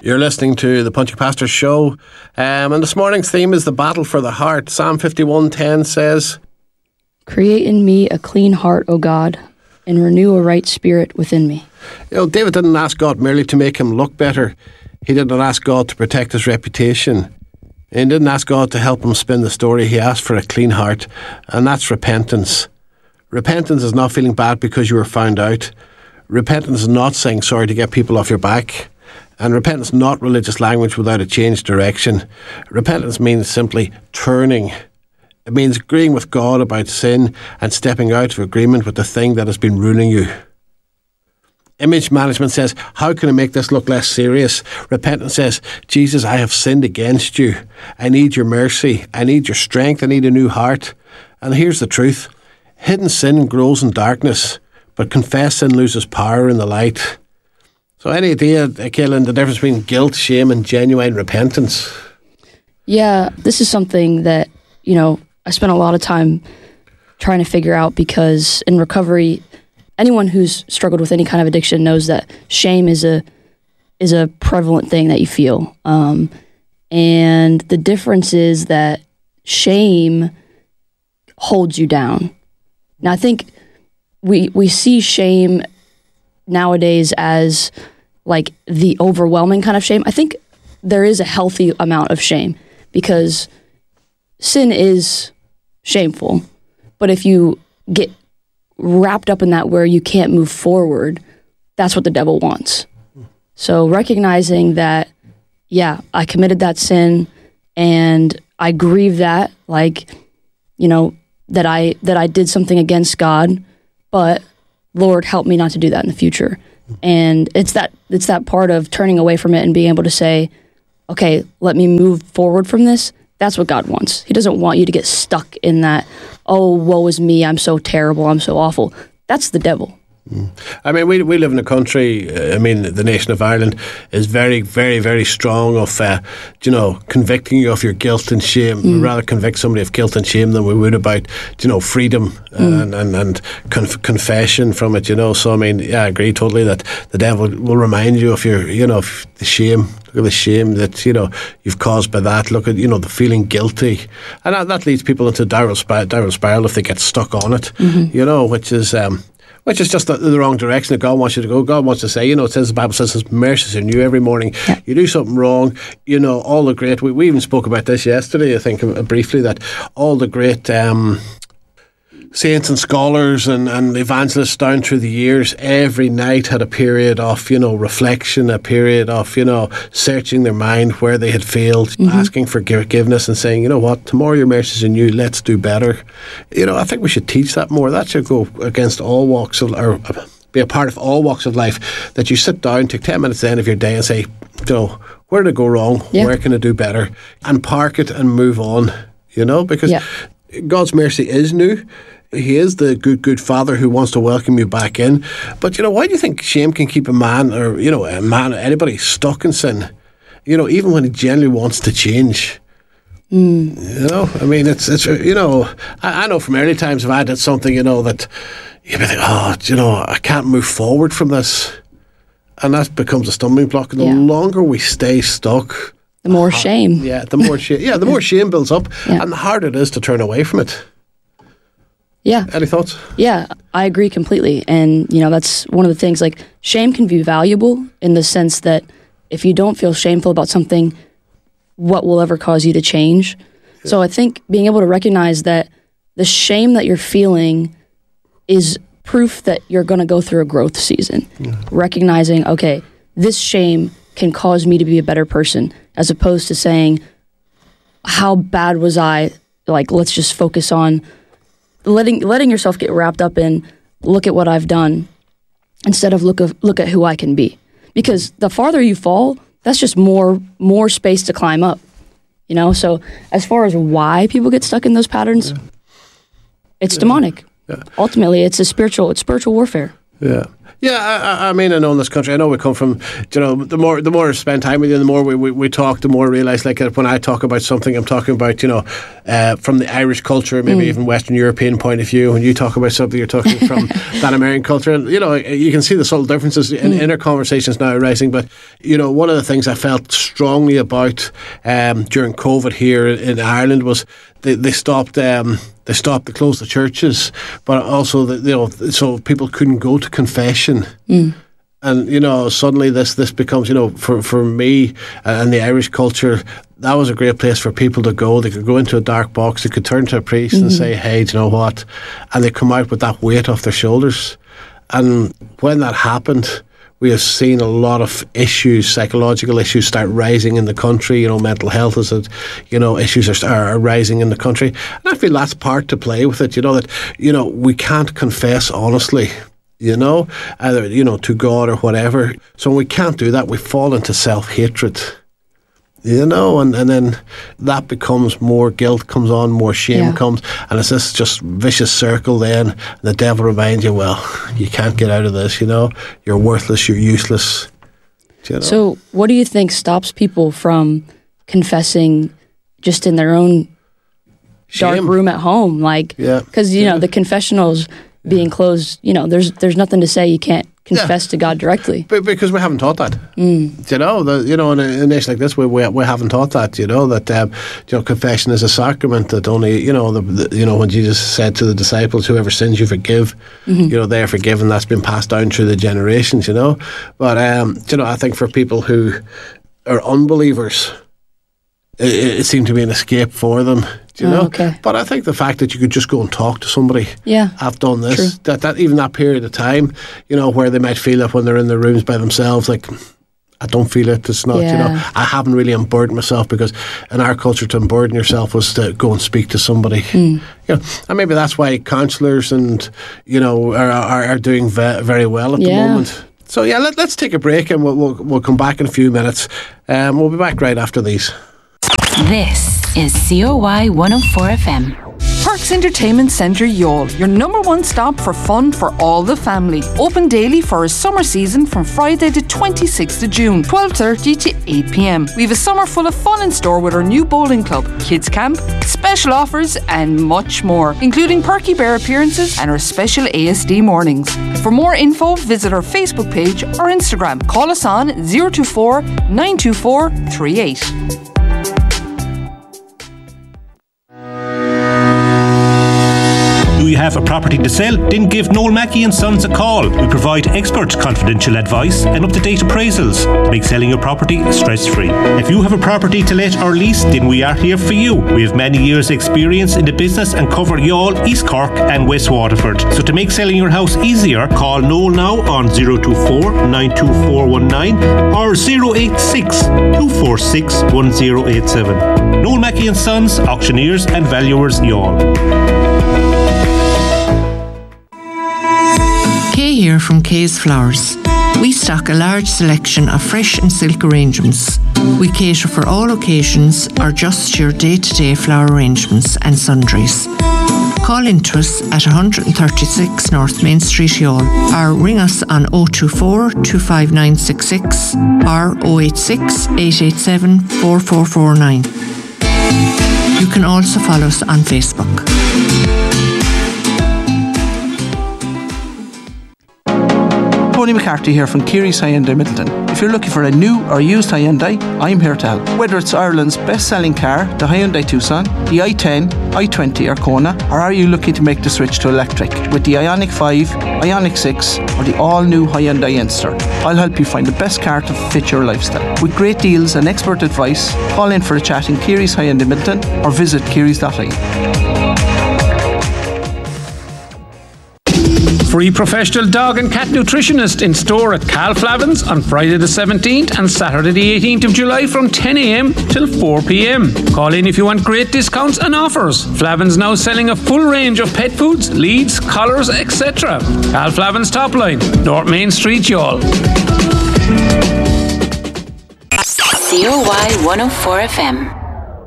You're listening to the Punchy Pastor Show, and this morning's theme is the battle for the heart. Psalm 51:10 says, "Create in me a clean heart, O God, and renew a right spirit within me." You know, David didn't ask God merely to make him look better. He didn't ask God to protect his reputation. He didn't ask God to help him spin the story. He asked for a clean heart, and that's repentance. Repentance is not feeling bad because you were found out. Repentance is not saying sorry to get people off your back. And repentance is not religious language without a changed direction. Repentance means simply turning. It means agreeing with God about sin and stepping out of agreement with the thing that has been ruining you. Image management says, how can I make this look less serious? Repentance says, Jesus, I have sinned against you. I need your mercy. I need your strength. I need a new heart. And here's the truth. Hidden sin grows in darkness, but confessed sin loses power in the light. So any idea, Kaylin, the difference between guilt, shame and genuine repentance? Yeah, this is something that, I spent a lot of time trying to figure out, because in recovery, anyone who's struggled with any kind of addiction knows that shame is a prevalent thing that you feel. And the difference is that shame holds you down. Now, I think we see shame nowadays as like the overwhelming kind of shame. I think there is a healthy amount of shame, because sin is shameful. But if you get wrapped up in that where you can't move forward, that's what the devil wants. So recognizing that, yeah, I committed that sin and I grieve that, that I did something against God, but Lord, help me not to do that in the future. And it's that part of turning away from it and being able to say, okay, let me move forward from this. That's what God wants. He doesn't want you to get stuck in that, oh, woe is me, I'm so terrible, I'm so awful. That's the devil. I mean, we live in a country, the nation of Ireland is very, very, very strong of, convicting you of your guilt and shame. We'd rather convict somebody of guilt and shame than we would about, freedom and confession from it, So, I I agree totally that the devil will remind you of your, of the shame. Look at the shame that, you've caused by that. Look at, the feeling guilty. And that leads people into downward spiral if they get stuck on it, which is just the wrong direction that God wants you to go. God wants to say, it says, the Bible says His mercies are new every morning. Yeah. You do something wrong, all the great, we even spoke about this yesterday, I think, briefly, that all the great saints and scholars and evangelists down through the years, every night had a period of, reflection, a period of, searching their mind where they had failed, asking for forgiveness and saying, tomorrow your mercies are new, let's do better. I think we should teach that more. That should go against all walks of, or be a part of all walks of life, that you sit down, take 10 minutes at the end of your day and say, where did it go wrong? Yeah. Where can I do better? And park it and move on, because God's mercy is new. He is the good father who wants to welcome you back in. But, why do you think shame can keep a man or, anybody stuck in sin, even when he genuinely wants to change? It's I know from early times if I did something, that you'd be like, I can't move forward from this. And that becomes a stumbling block. And the longer we stay stuck, the more shame. The more shame builds up, and the harder it is to turn away from it. Yeah. Any thoughts? Yeah, I agree completely. And, that's one of the things, shame can be valuable in the sense that if you don't feel shameful about something, what will ever cause you to change? Yeah. So I think being able to recognize that the shame that you're feeling is proof that you're going to go through a growth season. Yeah. Recognizing, okay, this shame can cause me to be a better person, as opposed to saying, how bad was I? Let's just focus on letting yourself get wrapped up in, look at what I've done, instead of look at who I can be. Because the farther you fall, that's just more space to climb up. So as far as why people get stuck in those patterns, it's demonic. Yeah. Ultimately, it's spiritual warfare. Yeah. Yeah, I mean, I know in this country, I know we come from, the more I spend time with you, the more we talk, the more I realise, like, when I talk about something, I'm talking about, from the Irish culture, maybe even Western European point of view. When you talk about something, you're talking from that American culture. And, you can see the subtle differences in our conversations now arising. But, one of the things I felt strongly about during COVID here in Ireland was they stopped to close the churches, but also so people couldn't go to confession. And suddenly this becomes, for me and the Irish culture, that was a great place for people to go. They could go into a dark box, they could turn to a priest and say, hey, do you know what? And they come out with that weight off their shoulders. And when that happened, we have seen a lot of issues, psychological issues, start rising in the country. Mental health issues are rising in the country. And I feel that's part to play with it. That we can't confess honestly. Either to God or whatever. So when we can't do that, we fall into self-hatred. And then that becomes more guilt comes on, more shame comes, and it's this just vicious circle then. And the devil reminds you, well, you can't get out of this, you're worthless, you're useless. So what do you think stops people from confessing just in their own dark room at home? Because, the confessionals being closed, there's nothing to say you can't confess to God directly. Because we haven't taught that. In a nation like this, we haven't taught that. That confession is a sacrament that only when Jesus said to the disciples, "Whoever sins you forgive," they're forgiven. That's been passed down through the generations. But I think for people who are unbelievers, it seemed to be an escape for them. Okay. But I think the fact that you could just go and talk to somebody, I've done this, that even that period of time, where they might feel it when they're in their rooms by themselves, like, I don't feel it, it's not, I haven't really unburdened myself, because in our culture to unburden yourself was to go and speak to somebody. And maybe that's why counsellors and, are doing very well at the moment. So let's take a break and we'll come back in a few minutes. We'll be back right after these. This is COY 104 FM. Parks Entertainment Centre Youghal, your number one stop for fun for all the family. Open daily for a summer season from Friday the 26th of June, 12:30 to 8 p.m. We have a summer full of fun in store with our new bowling club, kids camp, special offers and much more, including Perky Bear appearances and our special ASD mornings. For more info, visit our Facebook page or Instagram. Call us on 024 924 38. Do you have a property to sell? Then give Noel Mackey & Sons a call. We provide expert confidential advice and up-to-date appraisals to make selling your property stress-free. If you have a property to let or lease, then we are here for you. We have many years' experience in the business and cover Youghal, East Cork and West Waterford. So to make selling your house easier, call Noel now on 024 92419 or 086 246 1087. Noel Mackey & Sons, auctioneers and valuers, Youghal. Kay here from Kay's Flowers. We stock a large selection of fresh and silk arrangements. We cater for all occasions or just your day-to-day flower arrangements and sundries. Call into us at 136 North Main Street, Youghal, or ring us on 024 25966 or 086 887 4449. You can also follow us on Facebook. Tony McCarthy here from Keary's Hyundai Middleton. If you're looking for a new or used Hyundai, I'm here to help. Whether it's Ireland's best-selling car, the Hyundai Tucson, the i10, i20 or Kona, or are you looking to make the switch to electric with the Ioniq 5, Ioniq 6 or the all-new Hyundai Enster? I'll help you find the best car to fit your lifestyle. With great deals and expert advice, call in for a chat in Keary's Hyundai Middleton or visit kearys.ie. Free professional dog and cat nutritionist in store at Cal Flavins on Friday the 17th and Saturday the 18th of July from 10 a.m. till 4 p.m. Call in if you want great discounts and offers. Flavins now selling a full range of pet foods, leads, collars, etc. Cal Flavins Top Line, North Main Street, Youghal. COY 104 FM.